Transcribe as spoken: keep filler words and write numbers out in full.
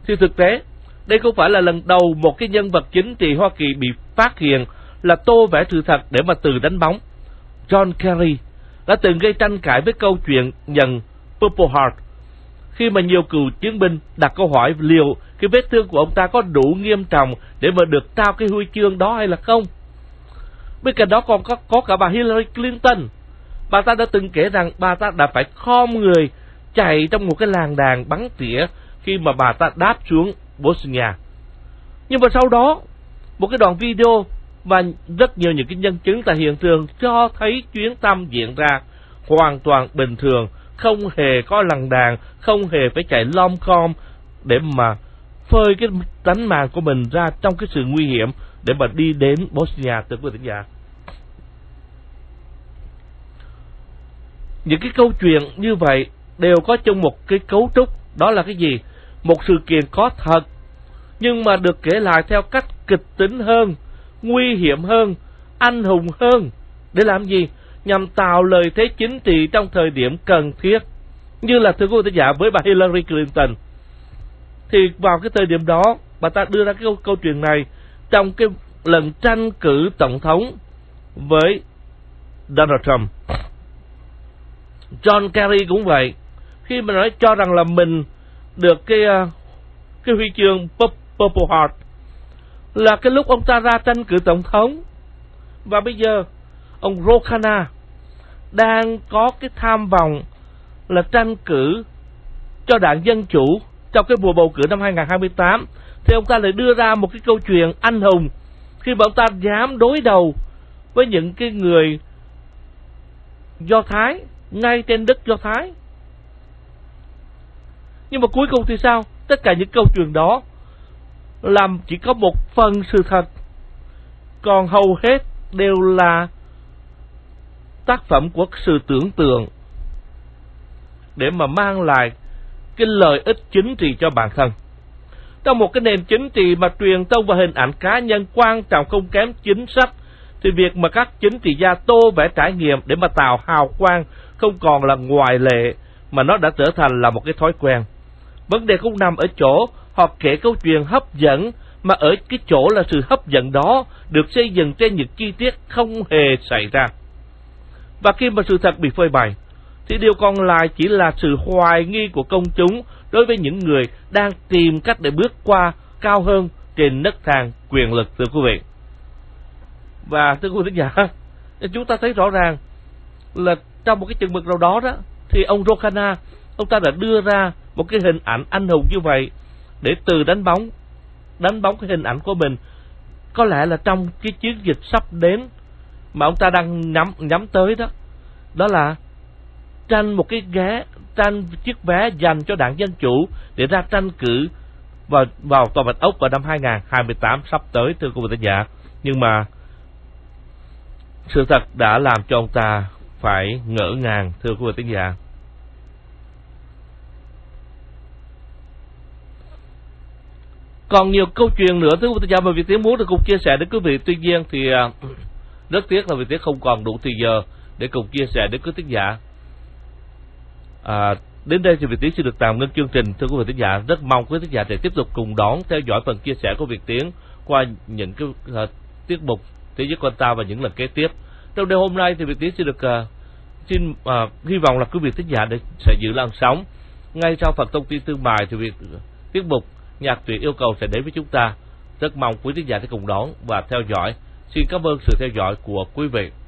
Thì thực tế, đây không phải là lần đầu một cái nhân vật chính trị Hoa Kỳ bị phát hiện là tô vẽ sự thật để mà từ đánh bóng. John Kerry đã từng gây tranh cãi với câu chuyện nhận Purple Heart, khi mà nhiều cựu chiến binh đặt câu hỏi liệu cái vết thương của ông ta có đủ nghiêm trọng để mà được trao cái huy chương đó hay là không. Bên cạnh đó còn có, có cả bà Hillary Clinton. Bà ta đã từng kể rằng bà ta đã phải khom người chạy trong một cái làng đàn bắn tỉa khi mà bà ta đáp xuống Bosnia. Nhưng mà sau đó, một cái đoạn video và rất nhiều những cái nhân chứng tại hiện trường cho thấy chuyến thăm diễn ra hoàn toàn bình thường, không hề có làng đàn, không hề phải chạy lom khom để mà phơi cái tánh mạng của mình ra trong cái sự nguy hiểm để mà đi đến Bosnia. Thưa quý vị thính giả, những cái câu chuyện như vậy đều có chung một cái cấu trúc, đó là cái gì? Một sự kiện có thật nhưng mà được kể lại theo cách kịch tính hơn, nguy hiểm hơn, anh hùng hơn. Để làm gì? Nhằm tạo lợi thế chính trị trong thời điểm cần thiết. Như là thưa quý vị thính giả, với bà Hillary Clinton, thì vào cái thời điểm đó bà ta đưa ra cái câu, câu chuyện này trong cái lần tranh cử tổng thống với Donald Trump. John Kerry cũng vậy, khi mà nói cho rằng là mình được cái cái huy chương Purple Heart là cái lúc ông ta ra tranh cử tổng thống. Và bây giờ ông Ro Khanna đang có cái tham vọng là tranh cử cho đảng Dân Chủ trong cái mùa bầu cử năm hai không hai tám, thì ông ta lại đưa ra một cái câu chuyện anh hùng khi mà ông ta dám đối đầu với những cái người Do Thái ngay trên đất Do Thái. Nhưng mà cuối cùng thì sao? Tất cả những câu chuyện đó làm chỉ có một phần sự thật, còn hầu hết đều là tác phẩm của sự tưởng tượng để mà mang lại cái lợi ích chính trị cho bản thân. Trong một cái nền chính trị mà truyền thông và hình ảnh cá nhân quan trọng không kém chính sách, thì việc mà các chính trị gia tô vẽ trải nghiệm để mà tạo hào quang không còn là ngoại lệ, mà nó đã trở thành là một cái thói quen. Vấn đề cũng nằm ở chỗ họ kể câu chuyện hấp dẫn, mà ở cái chỗ là sự hấp dẫn đó được xây dựng trên những chi tiết không hề xảy ra. Và khi mà sự thật bị phơi bày, thì điều còn lại chỉ là sự hoài nghi của công chúng đối với những người đang tìm cách để bước qua cao hơn trên nấc thang quyền lực. Thưa quý vị, và thưa quý vị thính giả, chúng ta thấy rõ ràng là trong một cái chừng mực nào đó đó, thì ông Ro Khanna, ông ta đã đưa ra một cái hình ảnh anh hùng như vậy để từ đánh bóng đánh bóng cái hình ảnh của mình. Có lẽ là trong cái chiến dịch sắp đến mà ông ta đang nhắm nhắm tới đó, đó là tranh một cái ghé tranh chiếc vé dành cho đảng Dân Chủ để ra tranh cử vào vào tòa Bạch Ốc vào năm hai không hai tám sắp tới. Thưa quý vị thính giả, nhưng mà sự thật đã làm cho ông ta phải ngỡ ngàng. Thưa quý vị thính giả, còn nhiều câu chuyện nữa thưa quý vị thính giả mà Việt Tiến muốn được cùng chia sẻ đến quý vị. Tuy nhiên thì rất tiếc là Việt Tiến không còn đủ thời giờ để cùng chia sẻ đến quý thính giả. À, đến đây thì Việt Tiến sẽ được tạm ngưng chương trình. Thưa quý vị thính giả, rất mong quý thính giả sẽ tiếp tục cùng đón theo dõi phần chia sẻ của Việt Tiến qua những cái uh, tiết mục Thế Giới Con Ta và những lần kế tiếp. Trong đêm hôm nay thì Việt Tiến sẽ được uh, xin uh, hy vọng là quý vị thính giả để, sẽ giữ làn sóng. Ngay sau phần thông tin thương mại thì việc tiết mục Nhạc Tuyệt Yêu Cầu sẽ đến với chúng ta. Rất mong quý thính giả sẽ cùng đón và theo dõi. Xin cảm ơn sự theo dõi của quý vị.